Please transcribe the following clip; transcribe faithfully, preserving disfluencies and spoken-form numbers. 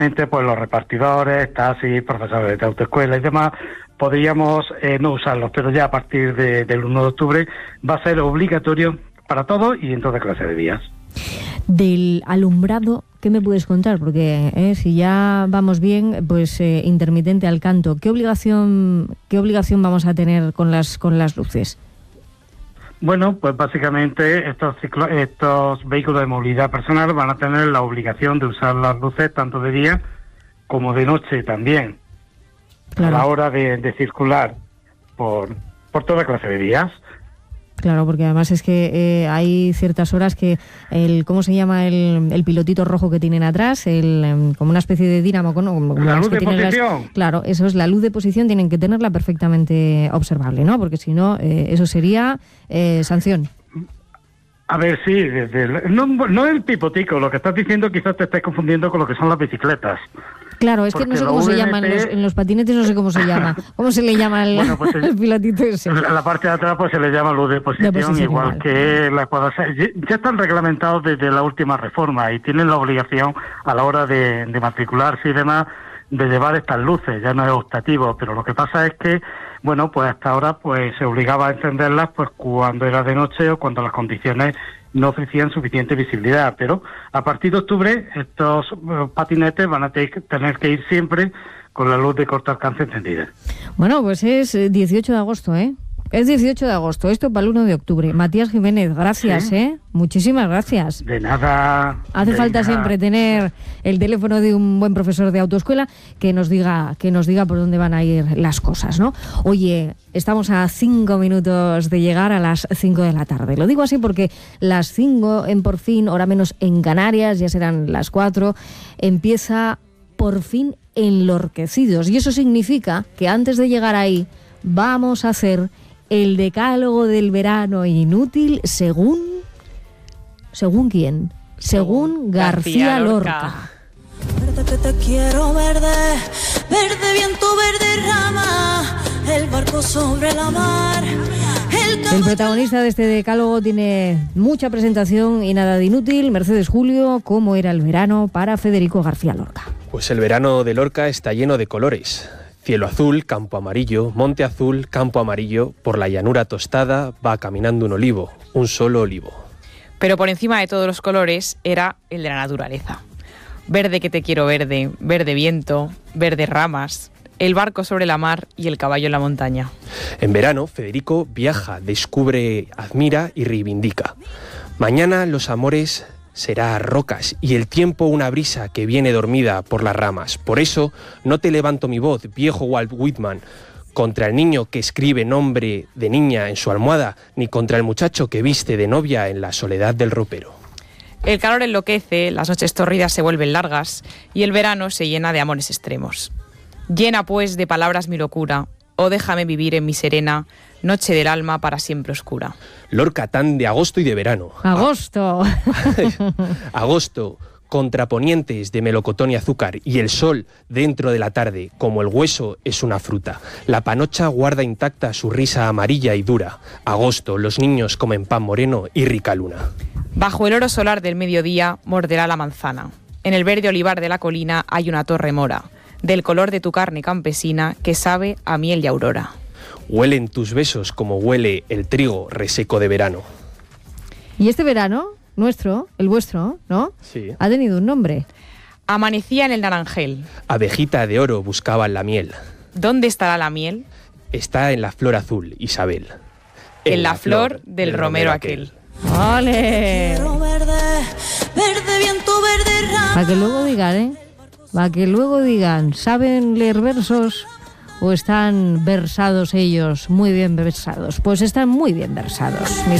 Entre pues los repartidores, taxis, profesores de autoescuela y demás, podríamos eh, no usarlos, pero ya a partir de, del uno de octubre va a ser obligatorio para todos y en toda clase de días. Del alumbrado, ¿qué me puedes contar? Porque eh, si ya vamos bien, pues eh, intermitente al canto, ¿qué obligación qué obligación vamos a tener con las con las luces? Bueno, pues básicamente estos ciclo, estos vehículos de movilidad personal van a tener la obligación de usar las luces tanto de día como de noche también, claro, a la hora de, de circular por, por toda clase de vías. Claro, porque además es que eh, hay ciertas horas que el, ¿cómo se llama el, el pilotito rojo que tienen atrás? El, como una especie de dínamo, ¿no? Como la luz de posición. Las, claro, eso es la luz de posición, tienen que tenerla perfectamente observable, ¿no? Porque si no, eh, eso sería eh, sanción. A ver, sí, desde el, no, no el pipotico, lo que estás diciendo quizás te estés confundiendo con lo que son las bicicletas. Claro, es porque que no sé cómo se llaman, los, en los patines no sé cómo se llama. ¿Cómo se le llama el, bueno, pues el, el pilotito ese? A la parte de atrás pues se le llama luz de posición, de posición igual, igual que la cuadrada. Ya están reglamentados desde la última reforma y tienen la obligación a la hora de, de matricularse y demás de llevar estas luces, ya no es optativo, pero lo que pasa es que, bueno, pues hasta ahora pues se obligaba a encenderlas pues cuando era de noche o cuando las condiciones no ofrecían suficiente visibilidad, pero a partir de octubre estos uh, patinetes van a te- tener que ir siempre con la luz de corto alcance encendida. Bueno, pues es dieciocho de agosto, ¿eh? Es dieciocho de agosto, esto para el uno de octubre. Matías Jiménez, gracias, ¿sí? ¿eh? Muchísimas gracias. De nada. Hace de falta nada. siempre tener el teléfono de un buen profesor de autoescuela que nos diga que nos diga por dónde van a ir las cosas, ¿no? Oye, estamos a cinco minutos de llegar a las cinco de la tarde. Lo digo así porque las cinco en Por Fin, hora menos en Canarias, ya serán las cuatro, empieza Por Fin Enlorquecidos. Y eso significa que antes de llegar ahí vamos a hacer el decálogo del verano inútil según... ¿Según quién? Según García, García Lorca. Lorca. Verde que te quiero, verde, verde viento, verde rama, el barco sobre la mar. El, el protagonista de este decálogo tiene mucha presentación y nada de inútil. Mercedes Julio, ¿cómo era el verano para Federico García Lorca? Pues el verano de Lorca está lleno de colores. Cielo azul, campo amarillo, monte azul, campo amarillo, por la llanura tostada va caminando un olivo, un solo olivo. Pero por encima de todos los colores era el de la naturaleza. Verde que te quiero verde, verde viento, verde ramas, el barco sobre la mar y el caballo en la montaña. En verano, Federico viaja, descubre, admira y reivindica. Mañana los amores será rocas y el tiempo una brisa que viene dormida por las ramas. Por eso no te levanto mi voz, viejo Walt Whitman, contra el niño que escribe nombre de niña en su almohada, ni contra el muchacho que viste de novia en la soledad del ropero. El calor enloquece, las noches torridas se vuelven largas y el verano se llena de amores extremos. Llena pues de palabras mi locura, oh déjame vivir en mi serena noche del alma para siempre oscura. Lorca tan de agosto y de verano. Agosto. Agosto, contraponientes de melocotón y azúcar y el sol dentro de la tarde, como el hueso es una fruta. La panocha guarda intacta su risa amarilla y dura. Agosto, los niños comen pan moreno y rica luna. Bajo el oro solar del mediodía morderá la manzana. En el verde olivar de la colina hay una torre mora, del color de tu carne campesina que sabe a miel y aurora. Huelen tus besos como huele el trigo reseco de verano. Y este verano, nuestro, el vuestro, ¿no? Sí. Ha tenido un nombre. Amanecía en el naranjel. Abejita de oro buscaban la miel. ¿Dónde estará la miel? Está en la flor azul, Isabel. En, en la, la flor, flor del, del romero aquel. aquel. ¡Ole! Verde, verde viento, verde rama. Para que luego digan, ¿eh? Para que luego digan, ¿saben leer versos o están versados ellos? Muy bien versados. Pues están muy bien versados.